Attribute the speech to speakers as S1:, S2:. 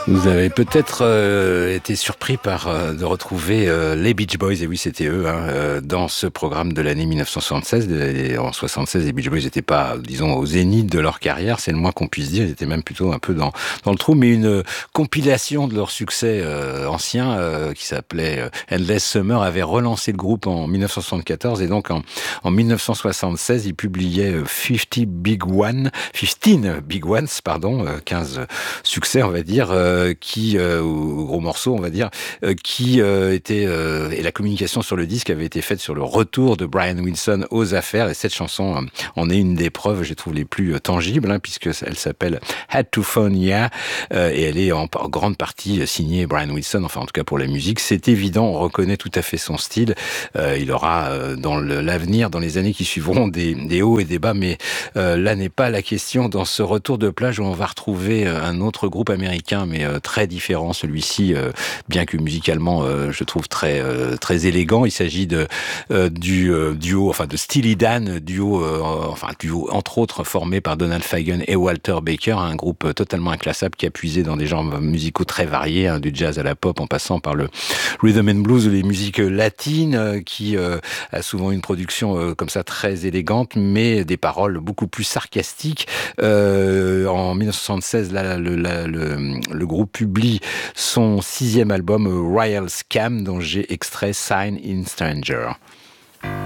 S1: Vous avez peut-être été surpris de retrouver les Beach Boys, et oui c'était eux, dans ce programme de l'année 1976. Et en 76, les Beach Boys n'étaient pas, disons, au zénith de leur carrière, c'est le moins qu'on puisse dire, ils étaient même plutôt un peu dans le trou, mais une compilation de leurs succès anciens qui s'appelait Endless Summer avait relancé le groupe en 1974, et donc en 1976, ils publiaient 15 Big Ones, pardon, 15 succès, on va dire, ou gros morceaux, on va dire, et la communication sur le disque avait été faite sur le retour de Brian Wilson aux affaires, et cette chanson en est une des preuves, je trouve, les plus tangibles, puisque elle s'appelle Had to Phone Ya, et elle est en grande partie signée Brian Wilson, enfin en tout cas pour la musique, c'est évident, on reconnaît tout à fait son style, il aura dans l'avenir, dans les années qui suivront, des hauts et des bas, mais là n'est pas la question dans ce retour de plage où on va retrouver un autre groupe américain, mais très différent, celui-ci, bien que musicalement, je trouve très élégant. Il s'agit du duo, enfin de Steely Dan, duo entre autres formé par Donald Fagen et Walter Baker, un groupe totalement inclassable qui a puisé dans des genres musicaux très variés, du jazz à la pop en passant par le rhythm and blues ou les musiques latines, qui a souvent une production comme ça très élégante, mais des paroles beaucoup plus sarcastiques. En 1976, là, le groupe publie son 6e album, Royal Scam, dont j'ai extrait Sign in Stranger.